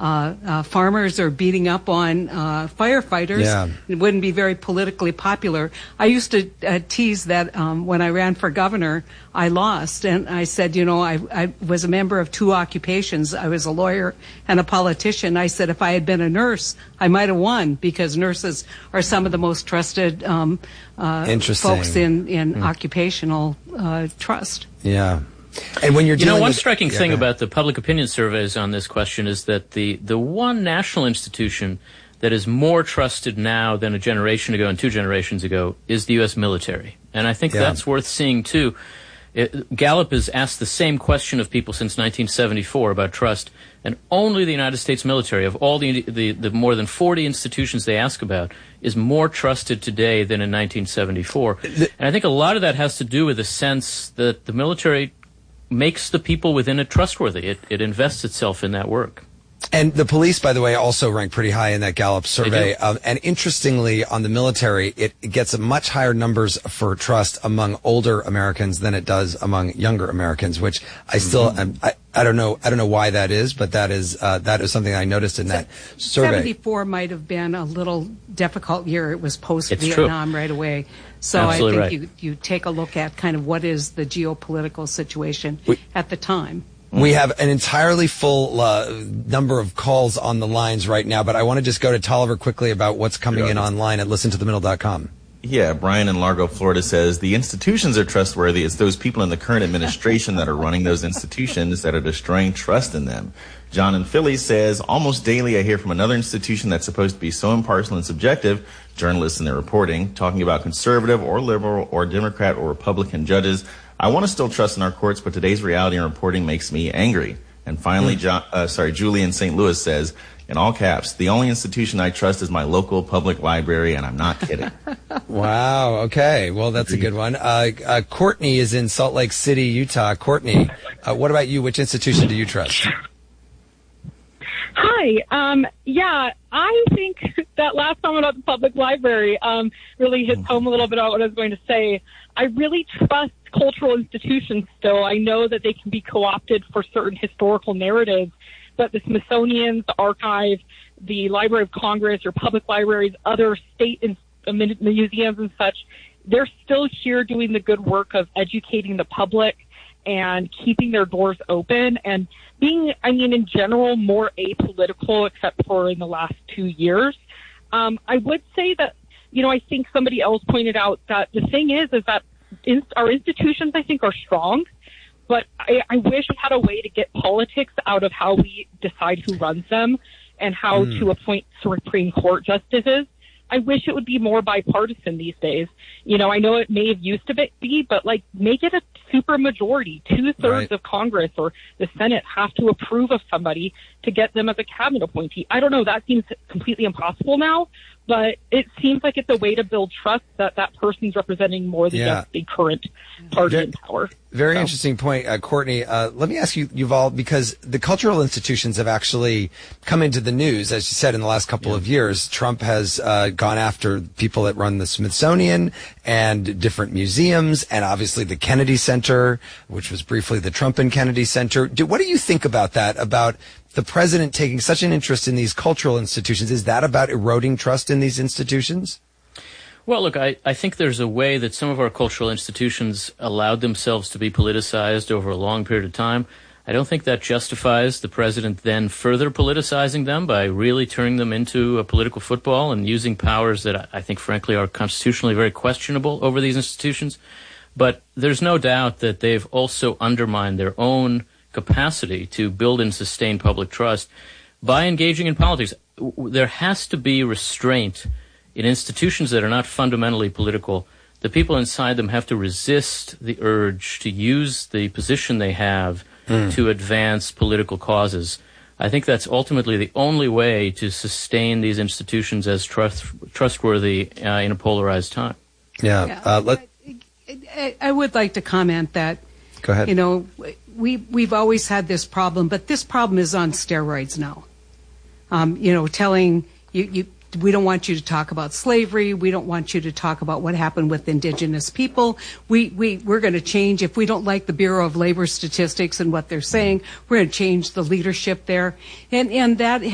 farmers are beating up on firefighters. Yeah. It wouldn't be very politically popular. I used to tease that when I ran for governor, I lost. And I said, I was a member of two occupations. I was a lawyer and a politician. I said if I had been a nurse, I might have won, because nurses are some of the most trusted folks in occupational trust. Yeah. And when you're dealing one with, striking thing about the public opinion surveys on this question is that the one national institution that is more trusted now than a generation ago and 2 generations ago is the U.S. military. And I think that's worth seeing, too. Gallup has asked the same question of people since 1974 about trust, and only the United States military, of all the more than 40 institutions they ask about, is more trusted today than in 1974. And I think a lot of that has to do with the sense that the military makes the people within it trustworthy. It invests itself in that work. And the police, by the way, also rank pretty high in that Gallup survey. And interestingly, on the military, it gets a much higher numbers for trust among older Americans than it does among younger Americans, which I still, I don't know why that is, but that is something I noticed in that survey. 74 might have been a little difficult year. It was post-Vietnam right away. So Absolutely I think you take a look at kind of what is the geopolitical situation at the time. We have an entirely full number of calls on the lines right now, but I want to just go to Tolliver quickly about what's coming in online at listentothemiddle.com. Yeah, Brian in Largo, Florida says, the institutions are trustworthy. It's those people in the current administration that are running those institutions that are destroying trust in them. John in Philly says, almost daily I hear from another institution that's supposed to be so impartial and subjective, journalists in their reporting, talking about conservative or liberal or Democrat or Republican judges. I want to still trust in our courts, but today's reality and reporting makes me angry. And finally, Julie in St. Louis says, in all caps, the only institution I trust is my local public library, and I'm not kidding. Wow. Okay. Well, that's a good one. Courtney is in Salt Lake City, Utah. Courtney, what about you? Which institution do you trust? Hi. I think that last comment about the public library really hits home a little bit about what I was going to say. I really trust cultural institutions still. I know that they can be co-opted for certain historical narratives, but the Smithsonian, the Archive, the Library of Congress, or public libraries, other state museums and such, they're still here doing the good work of educating the public and keeping their doors open and being, in general, more apolitical, except for in the last 2 years. I would say that, I think somebody else pointed out that the thing is that our institutions, I think, are strong, but I wish we had a way to get politics out of how we decide who runs them and how to appoint Supreme Court justices. I wish it would be more bipartisan these days. I know it may have used to be, but make it a super majority. 2/3 of Congress or the Senate have to approve of somebody to get them as a cabinet appointee. I don't know. That seems completely impossible now, but it seems like it's a way to build trust that that person's representing more than just the current party in power. Very interesting point, Courtney. Let me ask you, Yuval, because the cultural institutions have actually come into the news, as you said, in the last couple of years. Trump has gone after people that run the Smithsonian and different museums, and obviously the Kennedy Center, which was briefly the Trump and Kennedy Center. What do you think about that, about the president taking such an interest in these cultural institutions? Is that about eroding trust in these institutions? Well, look, I think there's a way that some of our cultural institutions allowed themselves to be politicized over a long period of time. I don't think that justifies the president then further politicizing them by really turning them into a political football and using powers that I think, frankly, are constitutionally very questionable over these institutions. But there's no doubt that they've also undermined their own capacity to build and sustain public trust by engaging in politics. There has to be restraint in institutions that are not fundamentally political. The people inside them have to resist the urge to use the position they have to advance political causes. I think that's ultimately the only way to sustain these institutions as trustworthy in a polarized time. I would like to comment that, go ahead. We've always had this problem, but this problem is on steroids now. Telling you we don't want you to talk about slavery. We don't want you to talk about what happened with indigenous people. We're going to change. If we don't like the Bureau of Labor Statistics and what they're saying, we're going to change the leadership there. And that